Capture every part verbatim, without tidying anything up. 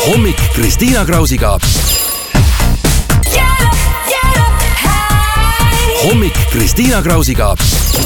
hommik Kristiina Krausiga. hommik Kristiina Krausiga.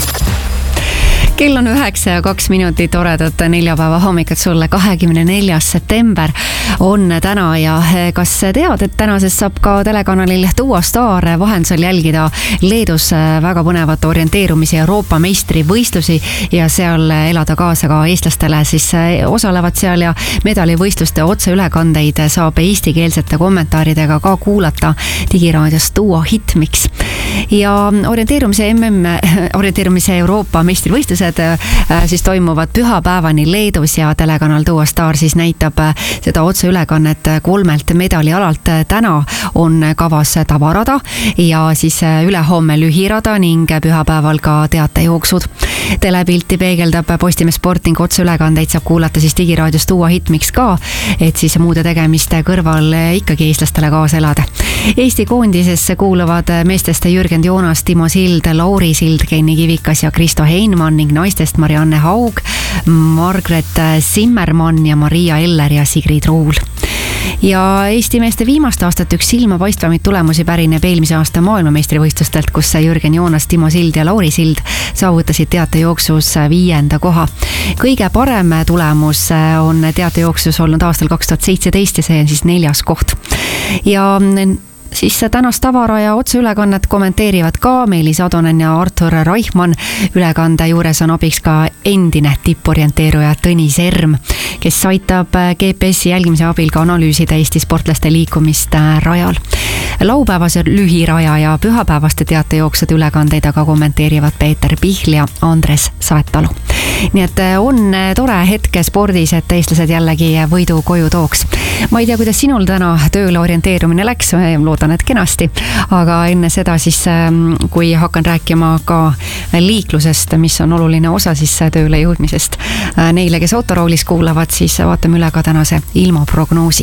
Kell on üheksa ja kaks minutit toredat neljapäeva hommikut sulle. kahekümne neljas september on täna ja kas tead, et tänasest saab ka telekanalil Duo Star vahendusel jälgida Leedus väga põnevat orienteerumise Euroopa meistrivõistlusi ja seal elada kaasa ka eestlastele, siis osalevad seal ja medalivõistluste otseülekandeid saab eestikeelsete kommentaaridega ka kuulata digiraadios Duo Hitmix. Ja orienteerumise M M, orienteerumise Euroopa meistrivõistlused siis toimuvad pühapäevani Leedus ja telekanal Duo Star siis näitab seda otseülekannet kolmelt medalialalt. Täna on kavas tavarada ja siis ülehomme lühirada ning pühapäeval ka teatejooksud. Telepilti peegeldab Postimees Sport ning otseülekandeid saab kuulata siis digiraadios Duo Hitmix ka, et siis muude tegemiste kõrval ikkagi eestlastele kaasa elada. Eesti koondisesse kuuluvad meestest Jürgen Joonas, Timo Sild, Lauri Sild, Kenny Kivikas ja Kristo Heinmann ning naistest Marianne Haug, Margret Zimmermann ja Maria Eller ja Sigrid Ruul. Ja Eesti meeste viimast aastat üks silmapaistvamid tulemusi pärineb eelmise aasta maailmameistrivõistlustelt, kus Jürgen Joonas, Timo Sild ja Lauri Sild saavutasid teatejooksus viienda koha. Kõige parem tulemus on teatejooksus olnud aastal kaks tuhat seitseteist ja see on siis neljas koht. Ja siis tänast tavara ja otseülekannet kommenteerivad ka Meelis Adonen ja Artur Reichmann. Ülekande juures on abiks ka endine tipporienteeruja Tõnis Erm, kes aitab G P S jälgimise abil ka analüüsida Eesti sportlaste liikumist rajal. Laupäevase lühiraja ja pühapäevaste teatejooksud ülekandeid aga kommenteerivad Peeter Pihl ja Andres Saetalu. Nii et on tore hetke spordis, et eestlased jällegi võidu koju tooks. Ma ei tea, kuidas sinul täna tööle orienteerumine läks, loodan, et kenasti, aga enne seda siis, kui hakkan rääkima ka liiklusest, mis on oluline osa siis tööle jõudmisest neile, kes autoroolis kuulavad, siis vaatame üle ka tänase ilmaprognoosi.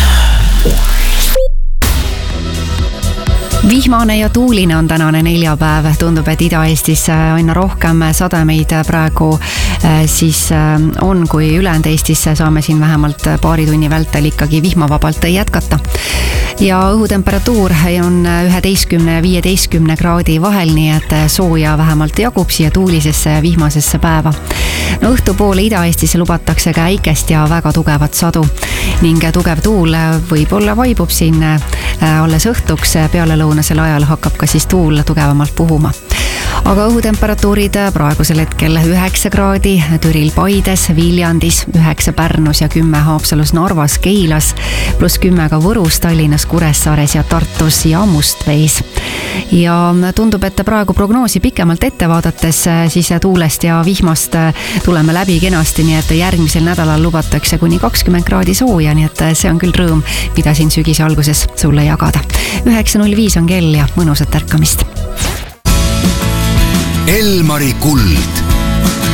Vihmane ja tuuline on tänane neljapäev. Tundub, et Ida-Eestis aina rohkem sademeid praegu siis on, kui ülejäänud Eestis saame siin vähemalt paari tunni vältel ikkagi vihmavabalt jätkata. Ja õhutemperatuur on üheteistkümne ja viieteistkümne kraadi vahel, nii et sooja vähemalt jagub siia tuulisesse ja vihmasesse päeva. No õhtupoole Ida-Eestis lubatakse käikest ja väga tugevat sadu ning tugev tuul võib-olla vaibub siin alles õhtuks. Peale lõunasel ajal hakkab ka siis tuul tugevamalt puhuma. Aga õhutemperatuurid praegusel hetkel üheksa kraadi Türil Paides, Viljandis, üheksa Pärnus ja kümme Haapsalus, Narvas, Keilas, pluss kümme ka Võrus, Tallinnas, Kuressaares ja Tartus ja Mustveis. Ja tundub, et praegu prognoosi pikemalt ette vaadates siis tuulest ja vihmast tuleme läbi kenasti, nii et järgmisel nädalal lubatakse kuni kakskümmend kraadi sooja, nii et see on küll rõõm, mida siin sügise alguses sulle jagada. üheksa null viis on kell ja mõnusat ärkamist. Elmari kuld.